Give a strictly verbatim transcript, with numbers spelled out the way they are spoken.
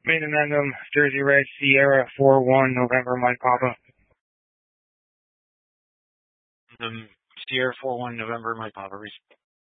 Main Addendum, Jersey Red, Sierra four one, November, Mike Papa. Um, Sierra four one, November, Mike Papa.